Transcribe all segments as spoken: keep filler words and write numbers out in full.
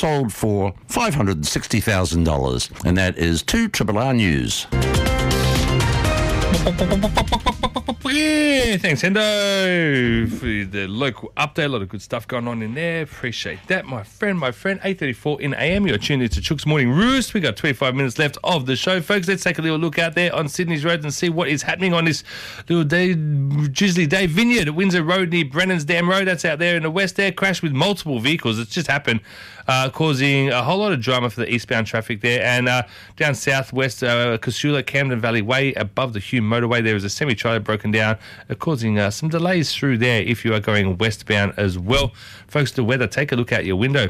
sold for five hundred sixty thousand dollars. And that is two Triple R News. Yeah, thanks, Hendo, for the local update. A lot of good stuff going on in there. Appreciate that, my friend, my friend. eight thirty-four in A M. You're tuned into Chook's Morning Roost. We got twenty-five minutes left of the show, folks. Let's take a little look out there on Sydney's roads and see what is happening on this little day, Drizzly Day Vineyard at Windsor Road near Brennan's Dam Road. That's out there in the west there. Crash with multiple vehicles. It's just happened, uh, causing a whole lot of drama for the eastbound traffic there. And uh, down southwest, uh, Casula, Camden Valley Way, above the Hume motorway, there is a semi-trailer broken down, uh, causing uh, some delays through there if you are going westbound as well. Folks, the weather, take a look out your window.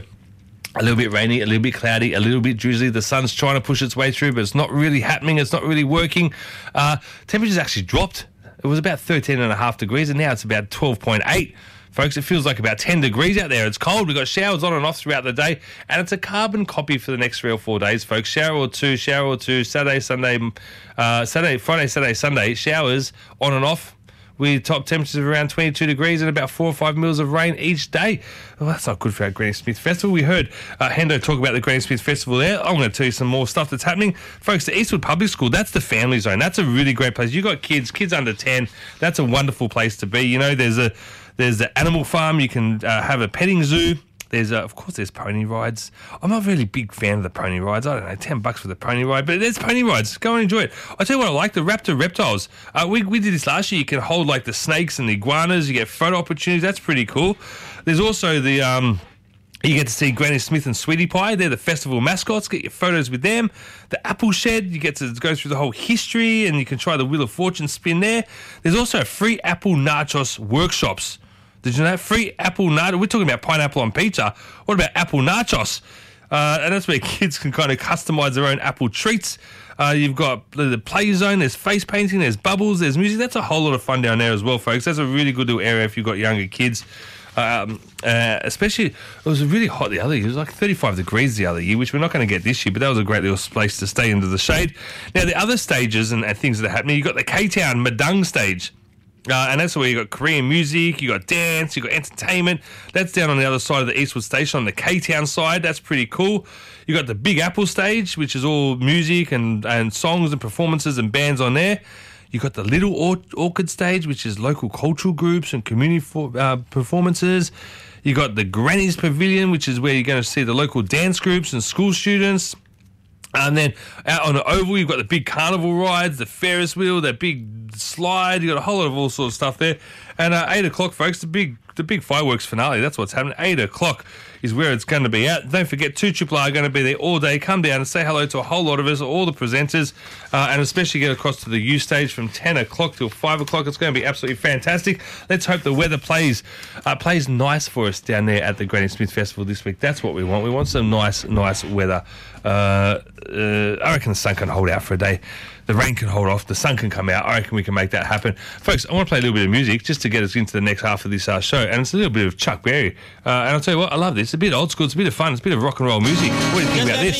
A little bit rainy, a little bit cloudy, a little bit drizzly. The sun's trying to push its way through, but it's not really happening. It's not really working. Uh, temperatures actually dropped. It was about thirteen and a half degrees, and now it's about twelve point eight. Folks, it feels like about ten degrees out there. It's cold. We've got showers on and off throughout the day, and it's a carbon copy for the next three or four days, folks. Shower or two, shower or two, Saturday, Sunday, uh, Saturday, Friday, Saturday, Sunday, showers on and off, with top temperatures of around twenty-two degrees and about four or five mils of rain each day. Well, that's not good for our Granny Smith Festival. We heard uh, Hendo talk about the Granny Smith Festival there. I'm going to tell you some more stuff that's happening. Folks, the Eastwood Public School, that's the family zone. That's a really great place. You got kids, kids under ten. That's a wonderful place to be. You know, there's a there's the animal farm. You can uh, have a petting zoo. There's, uh, of course, there's pony rides. I'm not really a big fan of the pony rides. I don't know, ten bucks for the pony ride, but there's pony rides. Go and enjoy it. I tell you what, I like the raptor reptiles. Uh, we we did this last year. You can hold like the snakes and the iguanas. You get photo opportunities. That's pretty cool. There's also the um. You get to see Granny Smith and Sweetie Pie. They're the festival mascots. Get your photos with them. The Apple Shed, you get to go through the whole history, and you can try the Wheel of Fortune spin there. There's also free apple nachos workshops. Did you know that? Free apple nachos. We're talking about pineapple on pizza. What about apple nachos? Uh, and that's where kids can kind of customize their own apple treats. Uh, you've got the play zone. There's face painting. There's bubbles. There's music. That's a whole lot of fun down there as well, folks. That's a really good little area if you've got younger kids. Um, uh, especially, it was really hot the other year. It was like thirty-five degrees the other year, which we're not going to get this year, but that was a great little place to stay into the shade. Now, the other stages and, and things that are happening, you've got the K-Town Madung stage. Uh, and that's where you got Korean music, you got dance, you got entertainment. That's down on the other side of the Eastwood Station on the K-Town side. That's pretty cool. You got the Big Apple stage, which is all music and, and songs and performances and bands on there. You got the Little Or- Orchid stage, which is local cultural groups and community for, uh, performances. You got the Granny's Pavilion, which is where you're going to see the local dance groups and school students. And then out on the oval, you've got the big carnival rides, the Ferris wheel, that big slide. You've got a whole lot of all sorts of stuff there. And uh, eight o'clock, folks, the big the big fireworks finale. That's what's happening. eight o'clock is where it's going to be at. Don't forget, two Triple R are going to be there all day. Come down and say hello to a whole lot of us, all the presenters, uh, and especially get across to the U stage from ten o'clock till five o'clock. It's going to be absolutely fantastic. Let's hope the weather plays uh, plays nice for us down there at the Granny Smith Festival this week. That's what we want. We want some nice, nice weather. Uh, uh, I reckon the sun can hold out for a day. The rain can hold off. The sun can come out. I reckon we can make that happen. Folks, I want to play a little bit of music just to get us into the next half of this uh, show. And it's a little bit of Chuck Berry. Uh, and I'll tell you what, I love this. It's a bit old school. It's a bit of fun. It's a bit of rock and roll music. What do you think about this?